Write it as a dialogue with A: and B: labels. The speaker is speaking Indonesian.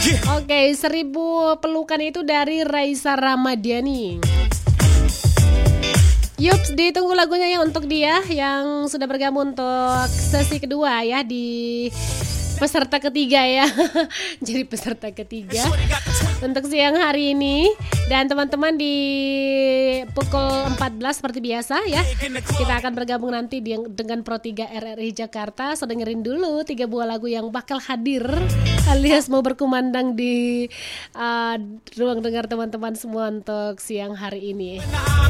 A: Oke, 1000 pelukan itu dari Raisa Ramadhani. Yups, ditunggu lagunya ya untuk dia yang sudah bergabung untuk sesi kedua ya di peserta ketiga ya. Jadi peserta ketiga untuk siang hari ini. Dan teman-teman di pukul 14 seperti biasa ya, kita akan bergabung nanti dengan Pro 3 RRI Jakarta. So dengerin dulu 3 buah lagu yang bakal hadir alias mau berkumandang di ruang dengar teman-teman semua untuk siang hari ini.